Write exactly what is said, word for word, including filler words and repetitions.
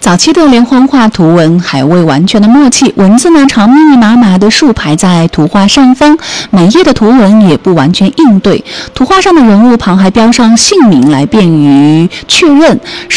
早期的连环画图文还未完全的默契，文字呢常密密麻麻的竖排在图画上方，每页的图文也不完全应对，图画上的人物旁还标上姓名来便于确认。